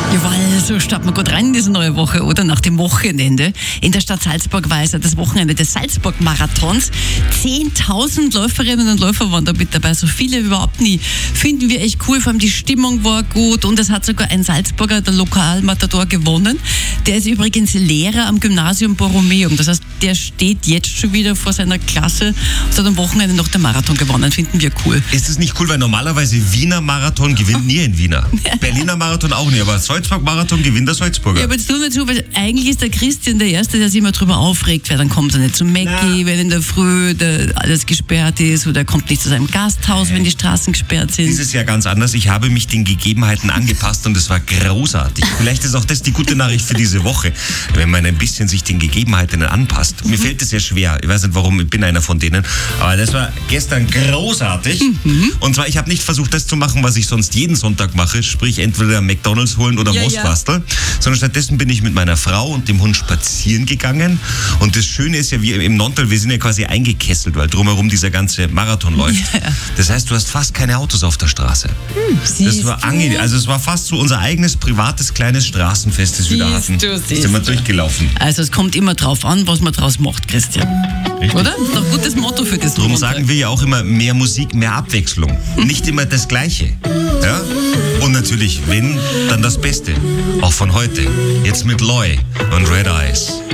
Jawohl, so starten wir gut rein in diese neue Woche, oder? Nach dem Wochenende. In der Stadt Salzburg war es ja das Wochenende des Salzburg-Marathons. 10.000 Läuferinnen und Läufer waren da mit dabei, so viele überhaupt nie. Finden wir echt cool, vor allem die Stimmung war gut und es hat sogar ein Salzburger, der Lokalmatador, gewonnen. Der ist übrigens Lehrer am Gymnasium Borromeum. Das heißt, der steht jetzt schon wieder vor seiner Klasse und hat am Wochenende noch den Marathon gewonnen. Finden wir cool. Ist das nicht cool, weil normalerweise Wiener Marathon gewinnt nie ein Wiener. Berliner Marathon auch nie, aber Salzburg-Marathon gewinnt der Salzburger. Ja, aber jetzt tun wir zu, weil eigentlich ist der Christian der Erste, der sich immer drüber aufregt, weil dann kommt er nicht zum Mäcki, wenn in der Früh alles gesperrt ist, oder er kommt nicht zu seinem Gasthaus, wenn die Straßen gesperrt sind. Dieses Jahr ganz anders. Ich habe mich den Gegebenheiten angepasst und es war großartig. Vielleicht ist auch das die gute Nachricht für diese Woche, wenn man ein bisschen sich den Gegebenheiten anpasst. Mir fällt es sehr schwer. Ich weiß nicht warum, ich bin einer von denen. Aber das war gestern großartig. Und zwar, ich habe nicht versucht, das zu machen, was ich sonst jeden Sonntag mache, sprich entweder McDonald's holen oder Mostbastel, sondern stattdessen bin ich mit meiner Frau und dem Hund spazieren gegangen. Und das Schöne ist ja, wir im Nontal, wir sind ja quasi eingekesselt, weil drumherum dieser ganze Marathon läuft. Das heißt, du hast fast keine Autos auf der Straße. Das war angenehm. Also es war fast so unser eigenes privates kleines Straßenfest, das wir da hatten. Sind wir durchgelaufen. Also es kommt immer drauf an, was man draus macht, Christian. Richtig. Oder? Das ist doch ein gutes Motto für das. Darum sagen wir ja auch immer, mehr Musik, mehr Abwechslung. Nicht immer das Gleiche. Ja? Und natürlich, wenn, dann das Beste. Auch von heute. Jetzt mit Loy und Red Eyes.